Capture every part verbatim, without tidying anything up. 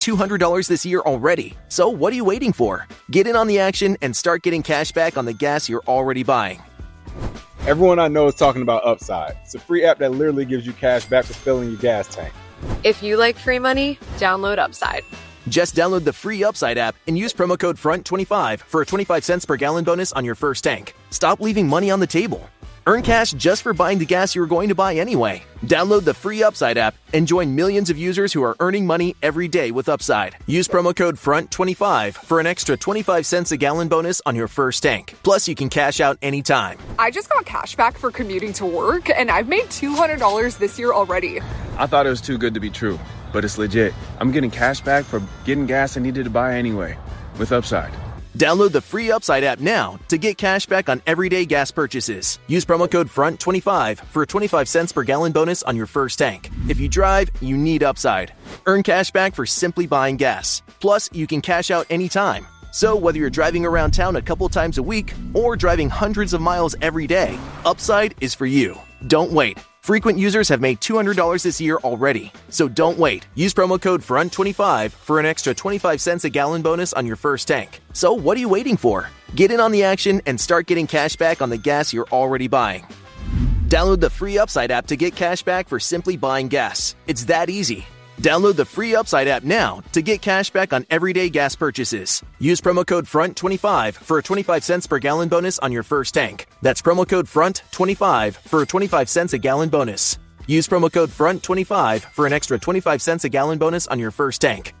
two hundred dollars this year already. So what are you waiting for? Get in on the action and start getting cash back on the gas you're already buying. Everyone I know is talking about Upside. It's a free app that literally gives you cash back for filling your gas tank. If you like free money, download Upside. Just download the free Upside app and use promo code front twenty-five for a twenty-five cents per gallon bonus on your first tank. Stop leaving money on the table. Earn cash just for buying the gas you were going to buy anyway. Download the free Upside app and join millions of users who are earning money every day with Upside. Use promo code front twenty-five for an extra twenty-five cents a gallon bonus on your first tank. Plus, you can cash out anytime. I just got cash back for commuting to work, and I've made two hundred dollars this year already. I thought it was too good to be true, but it's legit. I'm getting cash back for getting gas I needed to buy anyway with Upside. Download the free Upside app now to get cash back on everyday gas purchases. Use promo code front twenty-five for a twenty-five cents per gallon bonus on your first tank. If you drive, you need Upside. Earn cash back for simply buying gas. Plus, you can cash out anytime. So whether you're driving around town a couple times a week or driving hundreds of miles every day, Upside is for you. Don't wait. Frequent users have made two hundred dollars this year already. So don't wait. Use promo code front twenty-five for an extra twenty-five cents a gallon bonus on your first tank. So what are you waiting for? Get in on the action and start getting cash back on the gas you're already buying. Download the free Upside app to get cash back for simply buying gas. It's that easy. Download the free Upside app now to get cash back on everyday gas purchases. Use promo code front twenty-five for a twenty-five cents per gallon bonus on your first tank. That's promo code front twenty-five for a twenty-five cents a gallon bonus. Use promo code front twenty-five for an extra twenty-five cents a gallon bonus on your first tank.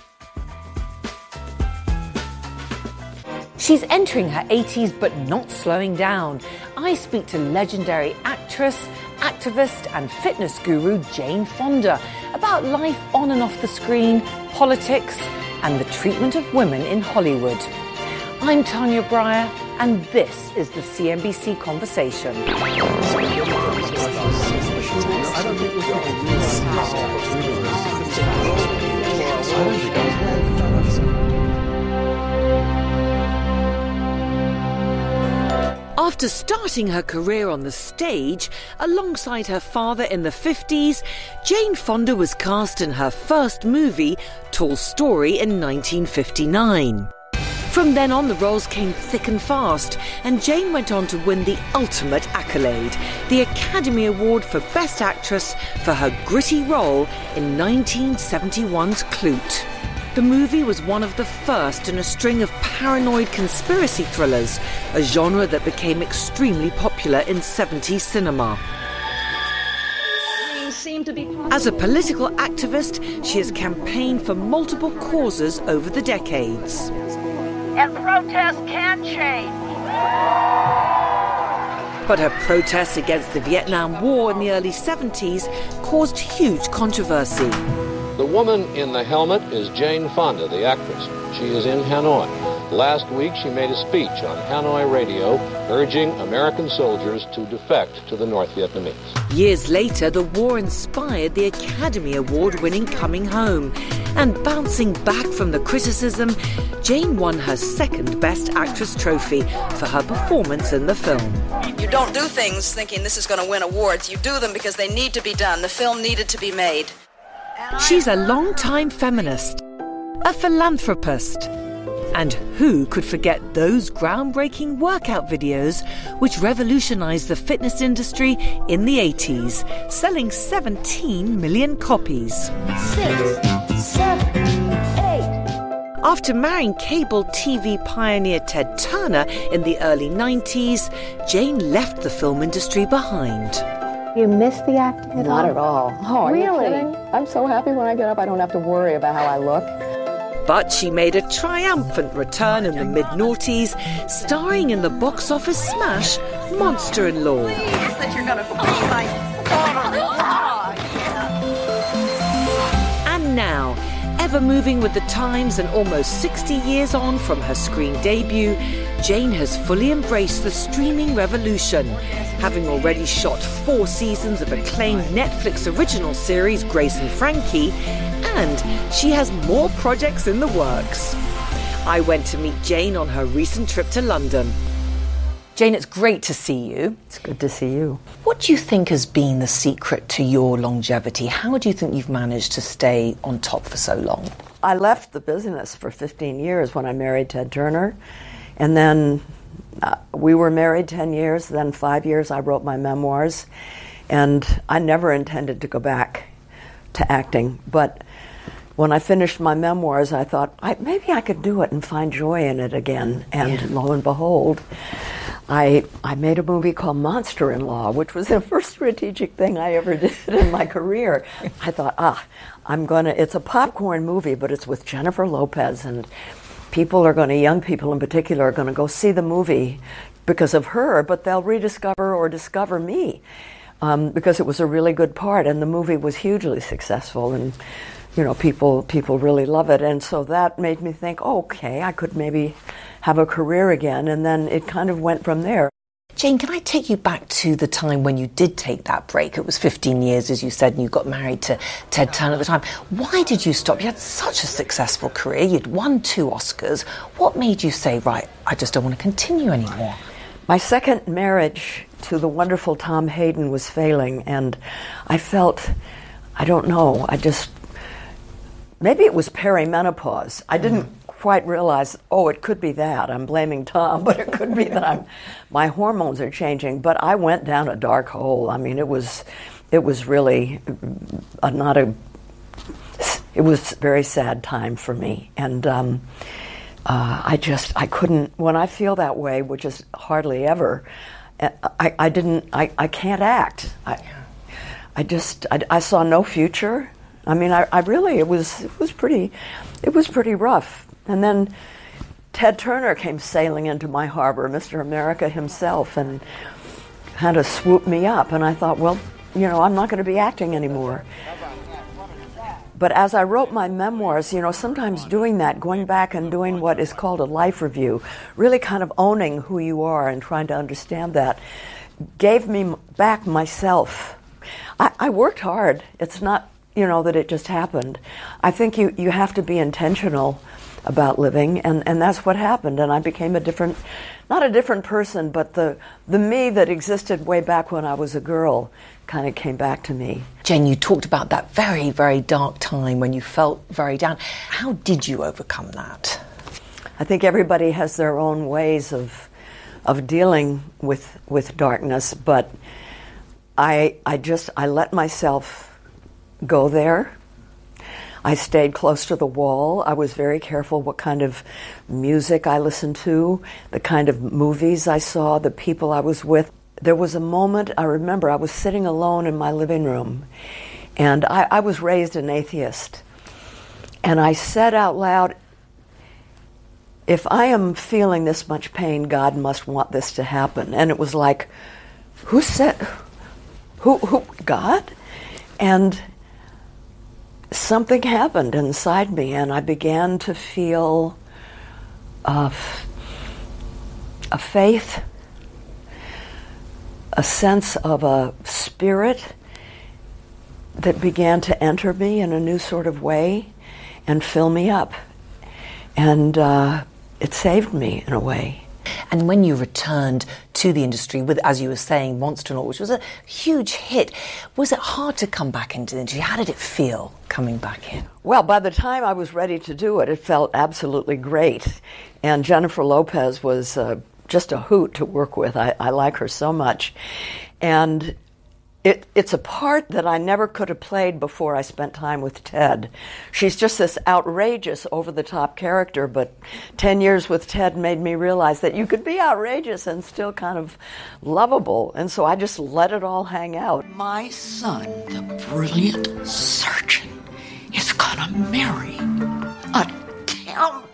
She's entering her eighties but not slowing down. I speak to legendary actress, activist and fitness guru Jane Fonda about life on and off the screen, politics and the treatment of women in Hollywood. I'm Tanya Breyer and this is the C N B C Conversation. After starting her career on the stage, alongside her father in the fifties, Jane Fonda was cast in her first movie, Tall Story, in nineteen fifty-nine. From then on, the roles came thick and fast, and Jane went on to win the ultimate accolade, the Academy Award for Best Actress for her gritty role in nineteen seventy-one's Klute. The movie was one of the first in a string of paranoid conspiracy thrillers, a genre that became extremely popular in seventies cinema. As a political activist, she has campaigned for multiple causes over the decades. And protest can change. But her protests against the Vietnam War in the early seventies caused huge controversy. The woman in the helmet is Jane Fonda, the actress. She is in Hanoi. Last week, she made a speech on Hanoi radio urging American soldiers to defect to the North Vietnamese. Years later, the war inspired the Academy Award-winning Coming Home. And bouncing back from the criticism, Jane won her second Best Actress trophy for her performance in the film. You don't do things thinking this is going to win awards. You do them because they need to be done. The film needed to be made. She's a long-time feminist, a philanthropist. And who could forget those groundbreaking workout videos which revolutionized the fitness industry in the eighties, selling seventeen million copies? Six, seven, eight. After marrying cable T V pioneer Ted Turner in the early nineties, Jane left the film industry behind. You miss the acting at all? Not at all. Oh, are really? you kidding? I'm so happy when I get up, I don't have to worry about how I look. But she made a triumphant return in the mid-noughties, starring in the box office smash Monster-in-Law. Please, that you're going to free my... And now, ever moving with the times and almost sixty years on from her screen debut, Jane has fully embraced the streaming revolution, having already shot four seasons of acclaimed Netflix original series Grace and Frankie, and she has more projects in the works. I went to meet Jane on her recent trip to London. Jane, it's great to see you. It's good to see you. What do you think has been the secret to your longevity? How do you think you've managed to stay on top for so long? I left the business for fifteen years when I married Ted Turner. And then uh, we were married ten years, then five years I wrote my memoirs. And I never intended to go back to acting. But when I finished my memoirs, I thought, I, maybe I could do it and find joy in it again. And yeah. lo and behold, I I made a movie called Monster-in-Law, which was the first strategic thing I ever did in my career. I thought, ah, I'm going to, it's a popcorn movie, but it's with Jennifer Lopez, and people are going to, young people in particular, are going to go see the movie because of her, but they'll rediscover or discover me um, because it was a really good part, and the movie was hugely successful, and you know, people people really love it. And so that made me think, oh, okay, I could maybe have a career again, and then it kind of went from there. Jane, can I take you back to the time when you did take that break? It was fifteen years, as you said, and you got married to Ted Turner at the time. Why did you stop? You had such a successful career. You'd won two Oscars. What made you say, right, I just don't want to continue anymore? My second marriage to the wonderful Tom Hayden was failing, and I felt, I don't know, I just, maybe it was perimenopause. I didn't mm. quite realize, oh, it could be that. I'm blaming Tom, but it could be that I'm, my hormones are changing. But I went down a dark hole. I mean, it was, it was really a, not a, it was a very sad time for me. And um, uh, I just, I couldn't, when I feel that way, which is hardly ever, I, I didn't, I, I can't act. I, I just, I, I saw no future. I mean, I, I really, it was, it was pretty, it was pretty rough. And then Ted Turner came sailing into my harbor, Mister America himself, and kind of swooped me up. And I thought, well, you know, I'm not going to be acting anymore. But as I wrote my memoirs, you know, sometimes doing that, going back and doing what is called a life review, really kind of owning who you are and trying to understand that, gave me back myself. I, I worked hard. It's not, you know, that it just happened. I think you, you have to be intentional about living, and, and that's what happened. And I became a different, not a different person, but the, the me that existed way back when I was a girl kind of came back to me. Jane, you talked about that very, very dark time when you felt very down. How did you overcome that? I think everybody has their own ways of of dealing with with darkness, but I I just I let myself go there. I stayed close to the wall. I was very careful what kind of music I listened to, the kind of movies I saw, the people I was with. There was a moment, I remember, I was sitting alone in my living room, and I, I was raised an atheist. And I said out loud, if I am feeling this much pain, God must want this to happen. And it was like, who said, who, who, God? And something happened inside me, and I began to feel uh, a faith, a sense of a spirit that began to enter me in a new sort of way and fill me up. And uh, it saved me in a way. And when you returned to the industry with, as you were saying, Monster-in-Law, which was a huge hit, was it hard to come back into the industry? How did it feel coming back in? Well, by the time I was ready to do it, it felt absolutely great. And Jennifer Lopez was uh, just a hoot to work with. I, I like her so much. And it, it's a part that I never could have played before I spent time with Ted. She's just this outrageous, over-the-top character, but ten years with Ted made me realize that you could be outrageous and still kind of lovable. And so I just let it all hang out. My son, the brilliant surgeon, is gonna marry a temp.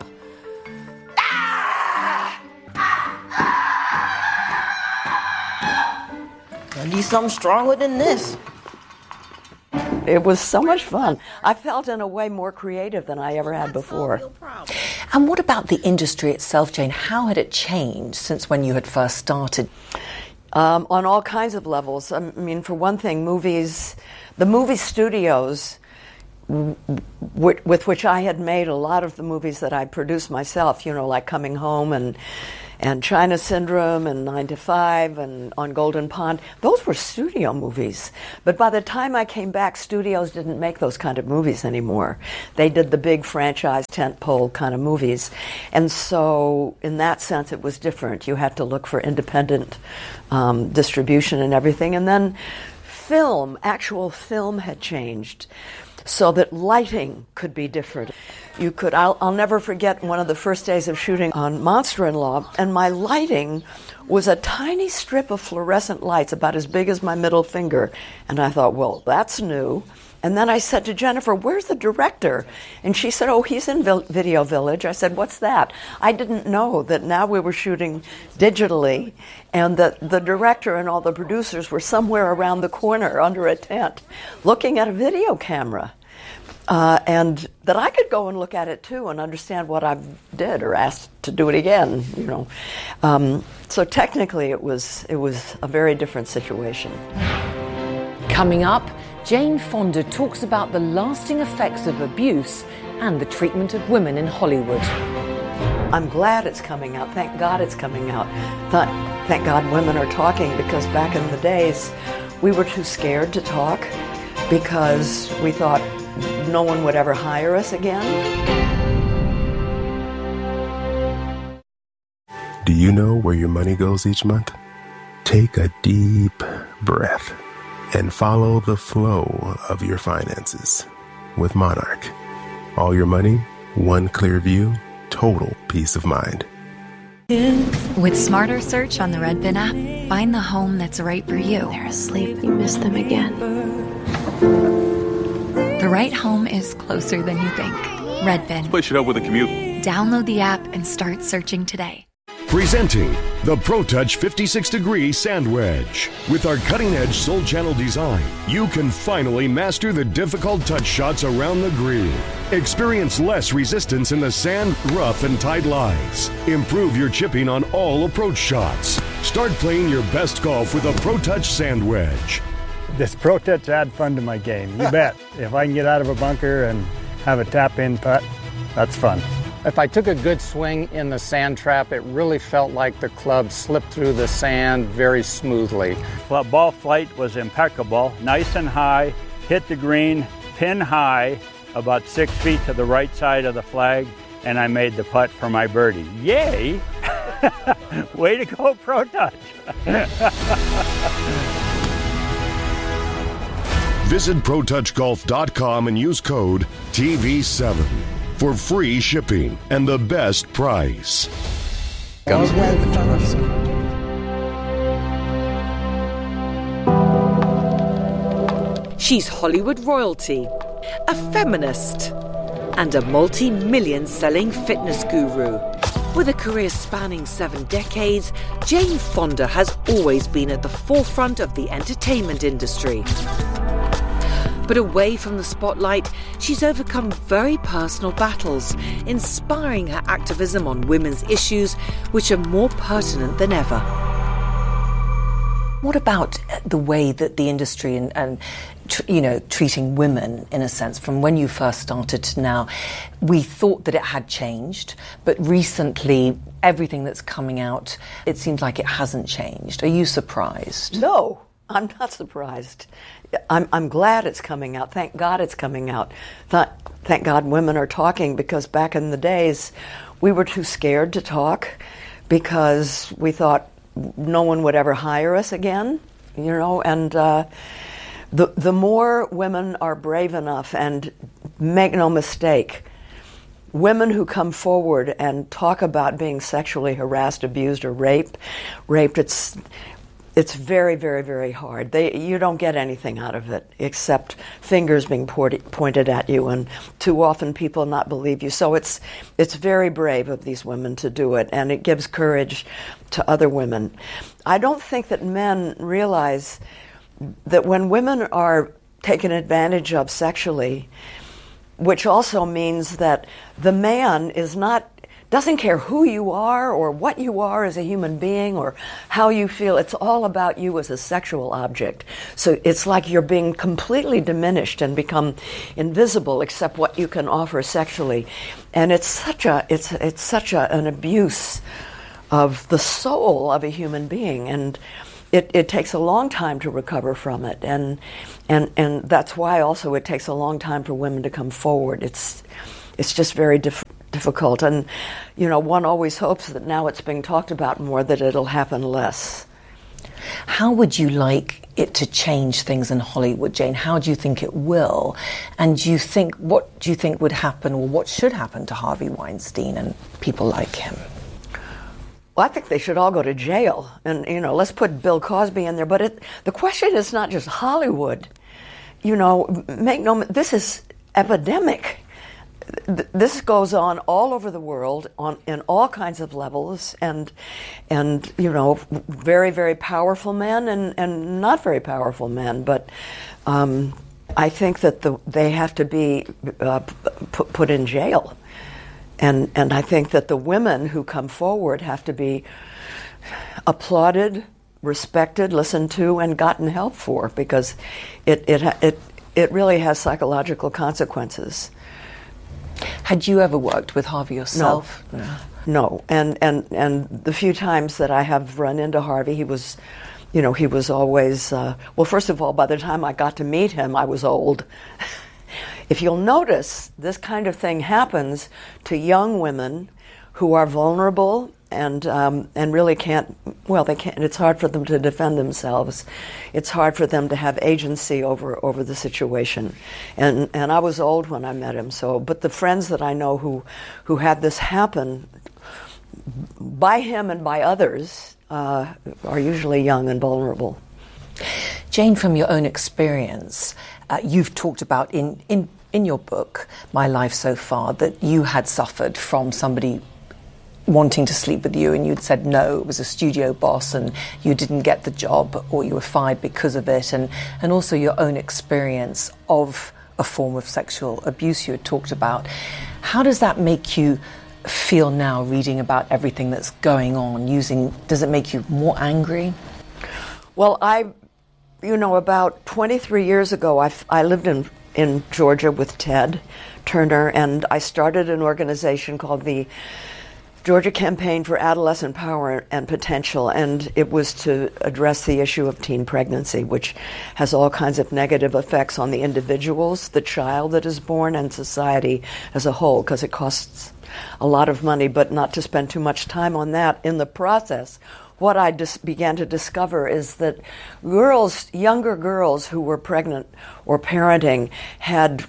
I need something stronger than this. It was so much fun. I felt in a way more creative than I ever had before. And what about the industry itself, Jane? How had it changed since when you had first started? Um, on all kinds of levels. I mean, for one thing, movies, the movie studios w- with which I had made a lot of the movies that I produced myself, you know, like Coming Home and and China Syndrome and Nine to Five and On Golden Pond. Those were studio movies. But by the time I came back, studios didn't make those kind of movies anymore. They did the big franchise tentpole kind of movies. And so in that sense, it was different. You had to look for independent um, distribution and everything. And then film, actual film had changed so that lighting could be different. You could, I'll, I'll never forget one of the first days of shooting on Monster-in-Law, and my lighting was a tiny strip of fluorescent lights about as big as my middle finger. And I thought, well, that's new. And then I said to Jennifer, where's the director? And she said, oh, he's in Vil- Video Village. I said, what's that? I didn't know that now we were shooting digitally and that the director and all the producers were somewhere around the corner under a tent looking at a video camera. Uh, and that I could go and look at it too and understand what I did or asked to do it again, you know. Um, so technically it was it was a very different situation. Coming up, Jane Fonda talks about the lasting effects of abuse and the treatment of women in Hollywood. I'm glad it's coming out. Thank God it's coming out. Th- thank God women are talking, because back in the days we were too scared to talk because we thought no one would ever hire us again. Do you know where your money goes each month? Take a deep breath and follow the flow of your finances with Monarch. All your money, one clear view, total peace of mind. With Smarter Search on the Redfin app, find the home that's right for you. They're asleep. You miss them again. The right home is closer than you think. Redfin. Push it up with a commute. Download the app and start searching today. Presenting the ProTouch fifty-six degree Sand Wedge. With our cutting-edge Soul Channel design, you can finally master the difficult touch shots around the green. Experience less resistance in the sand, rough, and tight lies. Improve your chipping on all approach shots. Start playing your best golf with a ProTouch Sand Wedge. This ProTouch add fun to my game, you bet. If I can get out of a bunker and have a tap-in putt, that's fun. If I took a good swing in the sand trap, it really felt like the club slipped through the sand very smoothly. Well, ball flight was impeccable, nice and high, hit the green, pin high, about six feet to the right side of the flag, and I made the putt for my birdie. Yay! Way to go, ProTouch! Visit Pro Touch Golf dot com and use code T V seven for free shipping and the best price. She's Hollywood royalty, a feminist, and a multi-million selling fitness guru. With a career spanning seven decades, Jane Fonda has always been at the forefront of the entertainment industry. But away from the spotlight, she's overcome very personal battles, inspiring her activism on women's issues, which are more pertinent than ever. What about the way that the industry and, and tr- you know, treating women, in a sense, from when you first started to now? We thought that it had changed, but recently, everything that's coming out, it seems like it hasn't changed. Are you surprised? No, I'm not surprised. I'm, I'm glad it's coming out. Thank God it's coming out. Th- thank God women are talking, because back in the days, we were too scared to talk because we thought no one would ever hire us again, you know, and uh, the, the more women are brave enough, and make no mistake, women who come forward and talk about being sexually harassed, abused, or raped, raped, it's It's very, very, very hard. They, you don't get anything out of it except fingers being pointed, pointed at you, and too often people not believe you. So it's it's very brave of these women to do it, and it gives courage to other women. I don't think that men realize that when women are taken advantage of sexually, which also means that the man is not doesn't care who you are or what you are as a human being or how you feel. It's all about you as a sexual object. So it's like you're being completely diminished and become invisible except what you can offer sexually. And it's such a it's it's such a, an abuse of the soul of a human being, and it, it takes a long time to recover from it, and and and that's why also it takes a long time for women to come forward. It's it's just very diff- difficult, and you know, one always hopes that now it's being talked about more, that it'll happen less. How would you like it to change things in Hollywood, Jane? How do you think it will? And do you think, what do you think would happen, or what should happen to Harvey Weinstein and people like him? Well, I think they should all go to jail, and you know, let's put Bill Cosby in there. But it, the question is not just Hollywood. You know, make no. This is epidemic. This goes on all over the world, on in all kinds of levels, and and you know, very very powerful men and, and not very powerful men. But um, I think that the, they have to be uh, put, put in jail, and and I think that the women who come forward have to be applauded, respected, listened to, and gotten help for, because it it it it really has psychological consequences. Had you ever worked with Harvey yourself? No, no. no. And, and and the few times that I have run into Harvey, he was, you know, he was always, uh, well, first of all, by the time I got to meet him, I was old. If you'll notice, this kind of thing happens to young women who are vulnerable and um, and really can't, well, they can't, it's hard for them to defend themselves. It's hard for them to have agency over, over the situation. And and I was old when I met him, so, but the friends that I know who, who had this happen by him and by others uh, are usually young and vulnerable. Jane, from your own experience, uh, you've talked about in, in, in your book, My Life So Far, that you had suffered from somebody wanting to sleep with you, and you'd said no, it was a studio boss, and you didn't get the job, or you were fired because of it, and, and also your own experience of a form of sexual abuse you had talked about. How does that make you feel now, reading about everything that's going on? Using, does it make you more angry? Well, I, you know, about twenty-three years ago, I, I lived in, in Georgia with Ted Turner, and I started an organization called the Georgia Campaign for Adolescent Power and Potential, and it was to address the issue of teen pregnancy, which has all kinds of negative effects on the individuals, the child that is born, and society as a whole, because it costs a lot of money, but not to spend too much time on that. In the process, what I dis- began to discover is that girls, younger girls who were pregnant or parenting, had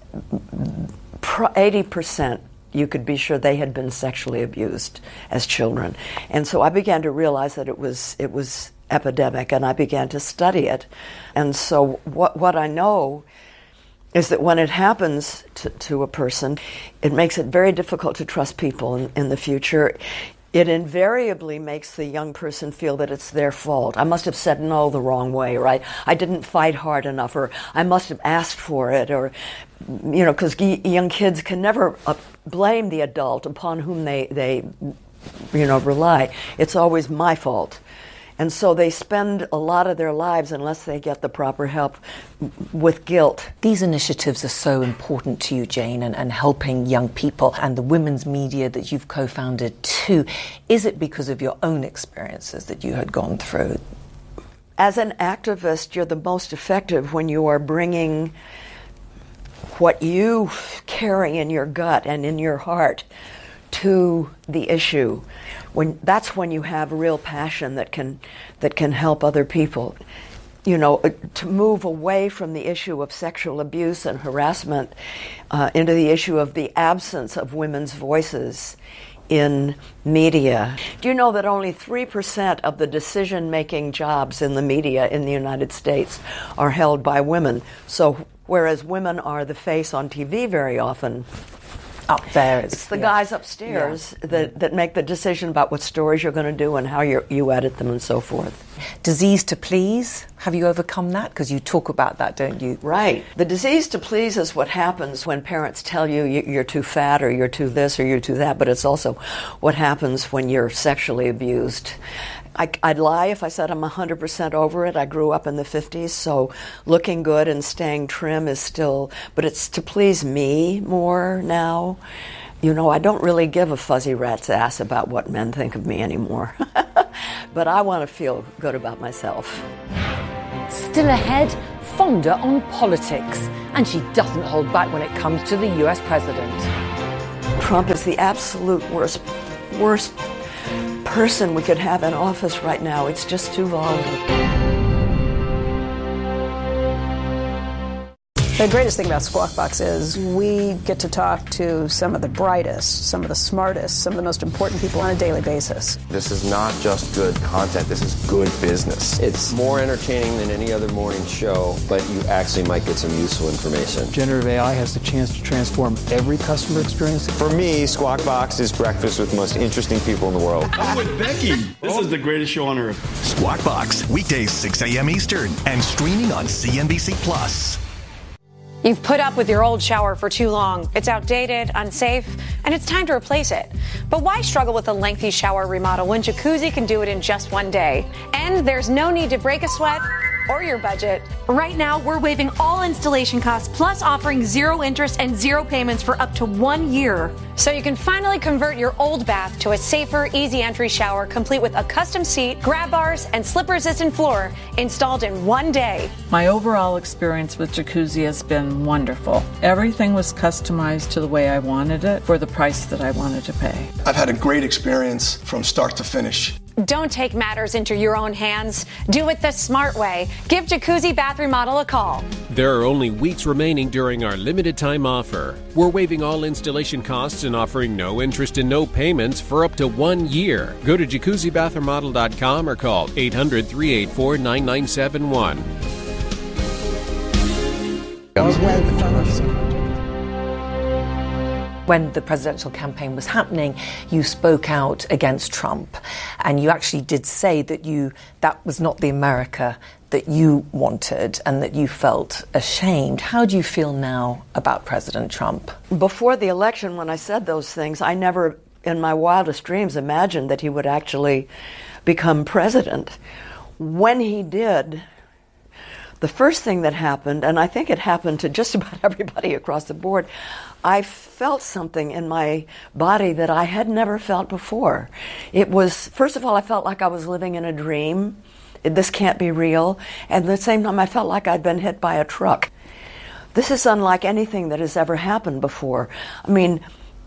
eighty percent you could be sure they had been sexually abused as children. And so I began to realize that it was it was epidemic, and I began to study it. And so what what I know is that when it happens to, to a person, it makes it very difficult to trust people in, in the future. It invariably makes the young person feel that it's their fault. I must have said no the wrong way, or I, I didn't fight hard enough, or I must have asked for it, or, you know, because y- young kids can never uh, blame the adult upon whom they, they, you know, rely. It's always my fault. And so they spend a lot of their lives, unless they get the proper help, with guilt. These initiatives are so important to you, Jane, and, and helping young people, and the women's media that you've co-founded too. Is it because of your own experiences that you had gone through? As an activist, you're the most effective when you are bringing what you carry in your gut and in your heart to the issue. When that's when you have real passion that can that can help other people. You know, to move away from the issue of sexual abuse and harassment uh, into the issue of the absence of women's voices in media. Do you know that only three percent of the decision-making jobs in the media in the United States are held by women? So whereas women are the face on T V very often, up there, it's, it's the yeah. guys upstairs yeah. that, that make the decision about what stories you're going to do and how you you edit them and so forth. Disease to please, have you overcome that? Because you talk about that, don't you? Right. The disease to please is what happens when parents tell you you're too fat, or you're too this, or you're too that, but it's also what happens when you're sexually abused. I, I'd lie if I said I'm one hundred percent over it. I grew up in the fifties, so looking good and staying trim is still, but it's to please me more now. you know, I don't really give a fuzzy rat's ass about what men think of me anymore. But I want to feel good about myself. Still ahead, Fonda on politics, and she doesn't hold back when it comes to the U S president. Trump is the absolute worst, worst person we could have in office right now. It's just too volatile. The greatest thing about Squawk Box is we get to talk to some of the brightest, some of the smartest, some of the most important people on a daily basis. This is not just good content, this is good business. It's more entertaining than any other morning show, but you actually might get some useful information. Generative A I has the chance to transform every customer experience. For me, Squawk Box is breakfast with the most interesting people in the world. I'm with Becky. This is the greatest show on earth. Squawk Box, weekdays six a.m. Eastern, and streaming on C N B C Plus. You've put up with your old shower for too long. It's outdated, unsafe, and it's time to replace it. But why struggle with a lengthy shower remodel when Jacuzzi can do it in just one day? And there's no need to break a sweat or your budget. Right now, we're waiving all installation costs, plus offering zero interest and zero payments for up to one year. So you can finally convert your old bath to a safer, easy entry shower, complete with a custom seat, grab bars, and slip-resistant floor installed in one day. My overall experience with Jacuzzi has been wonderful. Everything was customized to the way I wanted it for the price that I wanted to pay. I've had a great experience from start to finish. Don't take matters into your own hands. Do it the smart way. Give Jacuzzi Bath Remodel a call. There are only weeks remaining during our limited time offer. We're waiving all installation costs and offering no interest and no payments for up to one year. Go to jacuzzi bath remodel dot com or call eight hundred, three eight four, nine nine seven one. When the presidential campaign was happening, you spoke out against Trump, and you actually did say that you that was not the America that you wanted and that you felt ashamed. How do you feel now about President Trump? Before the election, when I said those things, I never in my wildest dreams imagined that he would actually become president. When he did, the first thing that happened, and I think it happened to just about everybody across the board, I felt something in my body that I had never felt before. It was, first of all, I felt like I was living in a dream. This can't be real. And at the same time, I felt like I'd been hit by a truck. This is unlike anything that has ever happened before. I mean,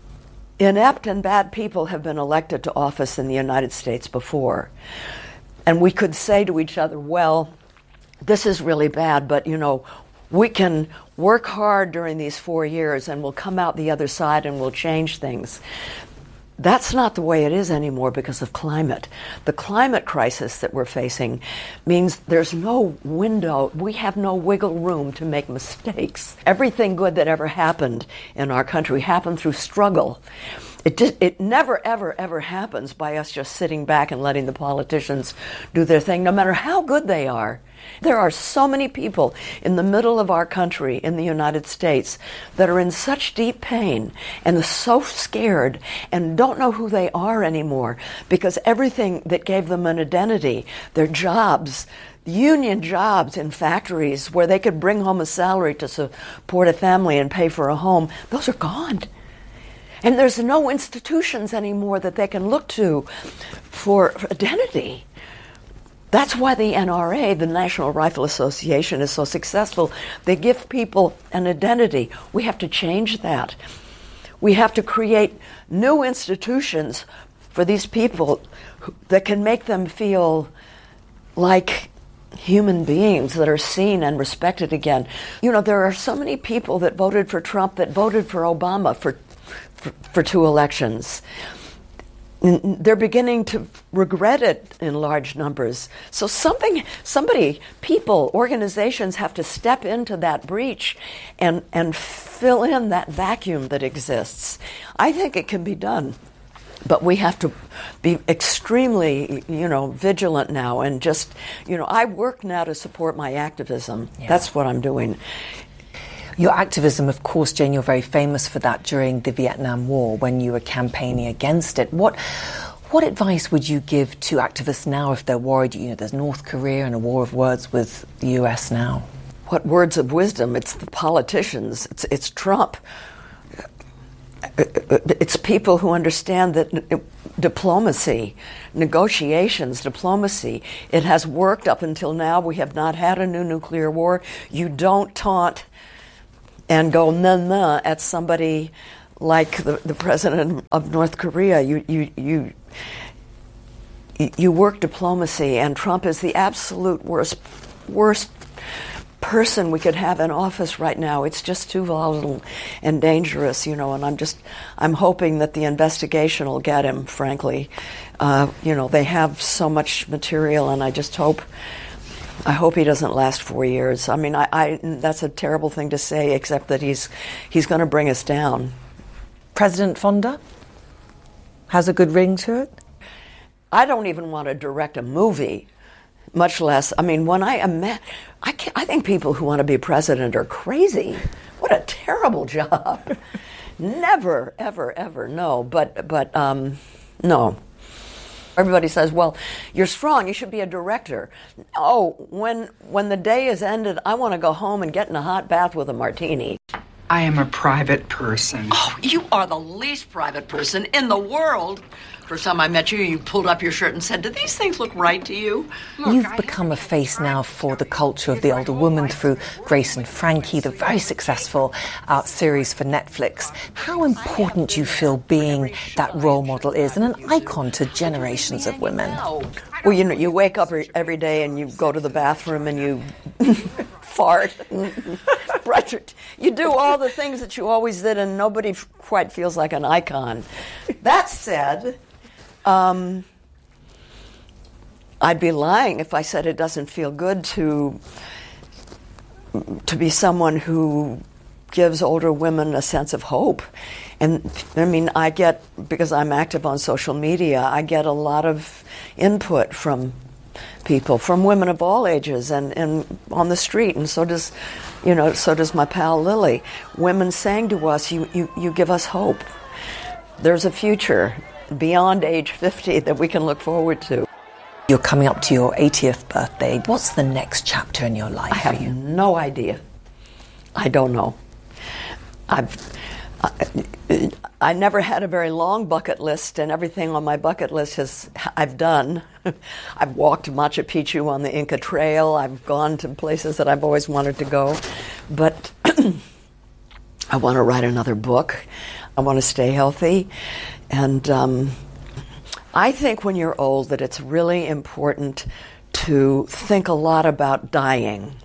inept and bad people have been elected to office in the United States before. And we could say to each other, well, this is really bad, but, you know, we can work hard during these four years and we'll come out the other side and we'll change things. That's not the way it is anymore because of climate. The climate crisis that we're facing means there's no window, we have no wiggle room to make mistakes. Everything good that ever happened in our country happened through struggle. It, did, it never, ever, ever happens by us just sitting back and letting the politicians do their thing, no matter how good they are. There are so many people in the middle of our country, in the United States, that are in such deep pain and so scared and don't know who they are anymore because everything that gave them an identity, their jobs, union jobs in factories where they could bring home a salary to support a family and pay for a home, those are gone. And there's no institutions anymore that they can look to for identity. That's why the N R A, the National Rifle Association, is so successful. They give people an identity. We have to change that. We have to create new institutions for these people that can make them feel like human beings that are seen and respected again. You know, there are so many people that voted for Trump that voted for Obama for for, for two elections. They're beginning to regret it in large numbers. So something, somebody, people, organizations have to step into that breach and, and fill in that vacuum that exists. I think it can be done. But we have to be extremely, you know, vigilant now and just, you know, I work now to support my activism. Yeah. That's what I'm doing. Your activism, of course, Jane, you're very famous for that during the Vietnam War when you were campaigning against it. What what advice would you give to activists now if they're worried? You know, there's North Korea and a war of words with the U S now. What words of wisdom? It's the politicians. It's, it's Trump. it's people who understand that diplomacy, negotiations, diplomacy, it has worked up until now. We have not had a new nuclear war. You don't taunt and go nah-nah at somebody like the, the president of North Korea. You, you, you, you work diplomacy, and Trump is the absolute worst, worst person we could have in office right now. It's just too volatile and dangerous, you know, and I'm just, I'm hoping that the investigation will get him, frankly. Uh, you know, they have so much material, and I just hope, I hope he doesn't last four years. I mean, I, I that's a terrible thing to say, except that he's, he's going to bring us down. President Fonda has a good ring to it? I don't even want to direct a movie, much less, I mean, when I imagine, I, can't, I think people who want to be president are crazy. What a terrible job. Never, ever, ever, no. But, but um, no. Everybody says, well, you're strong, you should be a director. No, when, when the day is ended, I want to go home and get in a hot bath with a martini. I am a private person. Oh, you are the least private person in the world. First time I met you, you pulled up your shirt and said, do these things look right to you? Look, You've become a face now for the culture of the older woman through Grace and Frankie, the very successful uh, series for Netflix. How important do you feel being that role model is and an icon to generations of women? Well, you know, you wake up every day and you go to the bathroom and you fart. You do all the things that you always did, and nobody f- quite feels like an icon. That said, um, I'd be lying if I said it doesn't feel good to to be someone who gives older women a sense of hope. And I mean, I get, because I'm active on social media, I get a lot of input from people, from women of all ages, and, and on the street, and so does, you know, so does my pal Lily. Women saying to us, you, you, you give us hope. There's a future beyond age fifty that we can look forward to. You're coming up to your eightieth birthday. What's the next chapter in your life? I have no idea. I don't know. I've I, I never had a very long bucket list, and everything on my bucket list has I've done. I've walked Machu Picchu on the Inca Trail. I've gone to places that I've always wanted to go. But I want to write another book. I want to stay healthy. And um, I think when you're old that it's really important to think a lot about dying.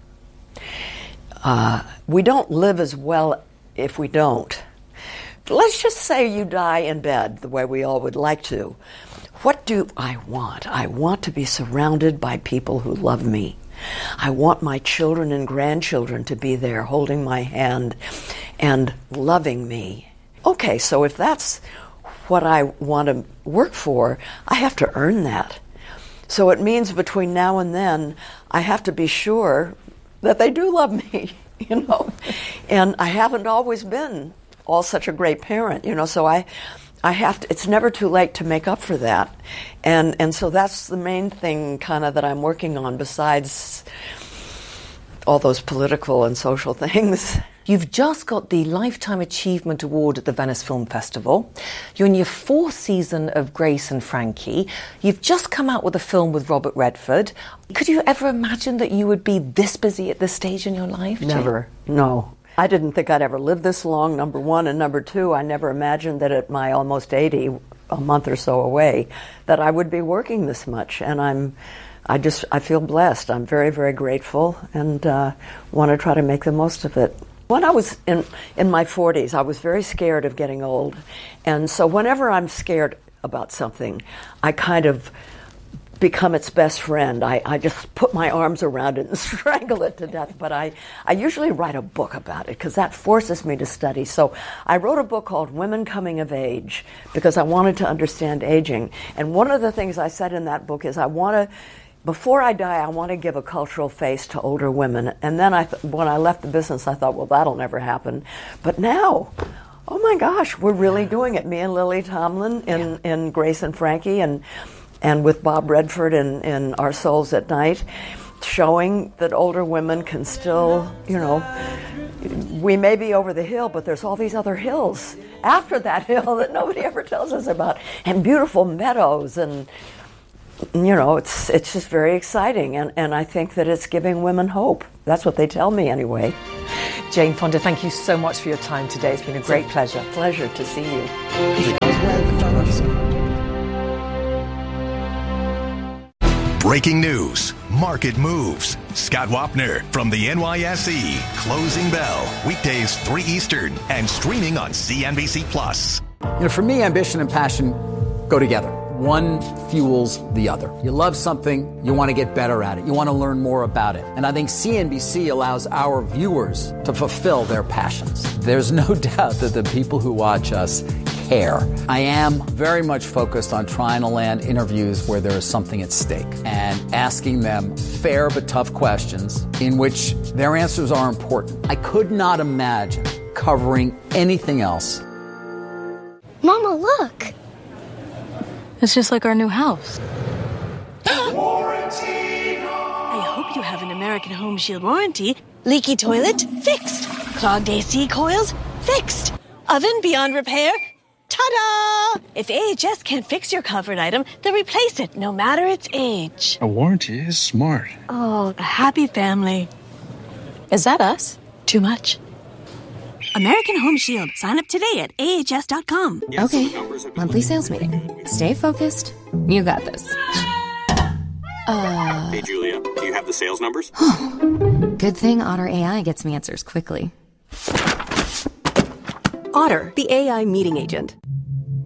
Uh, we don't live as well if we don't. Let's just say you die in bed the way we all would like to. What do I want? I want to be surrounded by people who love me. I want my children and grandchildren to be there holding my hand and loving me. Okay, so if that's what I want to work for, I have to earn that. So it means between now and then, I have to be sure that they do love me, you know. And I haven't always been all such a great parent, you know, so I I have to, it's never too late to make up for that. And and so that's the main thing kind of that I'm working on, besides all those political and social things. You've just got the Lifetime Achievement Award at the Venice Film Festival. You're in your fourth season of Grace and Frankie. You've just come out with a film with Robert Redford. Could you ever imagine that you would be this busy at this stage in your life? Never. No. I didn't think I'd ever live this long, number one. And number two, I never imagined that at my almost eighty, a month or so away, that I would be working this much. And I'm, I just, I feel blessed. I'm very, very grateful, and uh, want to try to make the most of it. When I was in, in my forties, I was very scared of getting old. And so whenever I'm scared about something, I kind of become its best friend. I, I just put my arms around it and strangle it to death. But I, I usually write a book about it because that forces me to study. So I wrote a book called Women Coming of Age because I wanted to understand aging. And one of the things I said in that book is I want to, before I die, I want to give a cultural face to older women. And then I, th- when I left the business, I thought, well, that'll never happen. But now, oh my gosh, we're really doing it. Me and Lily Tomlin in, yeah. in Grace and Frankie, and and with Bob Redford in, in Our Souls at Night, showing that older women can still, you know, we may be over the hill, but there's all these other hills after that hill that nobody ever tells us about, and beautiful meadows, and you know, it's it's just very exciting, and, and I think that it's giving women hope. That's what they tell me anyway. Jane Fonda, thank you so much for your time today. It's been a great pleasure. Pleasure to see you. Breaking news, market moves. Scott Wapner from the N Y S E. Closing Bell, weekdays three Eastern and streaming on C N B C Plus. You know, for me, ambition and passion go together. One fuels the other. You love something, you want to get better at it. You want to learn more about it. And I think C N B C allows our viewers to fulfill their passions. There's no doubt that the people who watch us care. I am very much focused on trying to land interviews where there is something at stake and asking them fair but tough questions in which their answers are important. I could not imagine covering anything else. Mama, look. It's just like our new house. Warranty. I hope you have an American Home Shield warranty. Leaky toilet? Fixed. Clogged A C coils? Fixed. Oven beyond repair? Ta-da! If A H S can't fix your covered item, they'll replace it, no matter its age. A warranty is smart. Oh, a happy family. Is that us? Too much? American Home Shield. Sign up today at A H S dot com. Okay, monthly sales meeting. Stay focused. You got this. Uh, hey, Julia, do you have the sales numbers? Good thing Otter A I gets me answers quickly. Otter, the A I meeting agent.